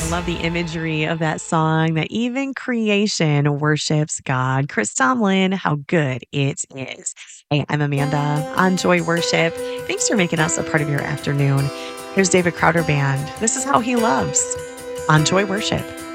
love the imagery of that song that even creation worships God. Chris Tomlin, how good it is. Hey, I'm Amanda on Joy Worship. Thanks for making us a part of your afternoon. Here's David Crowder Band. This is how he loves on Joy Worship.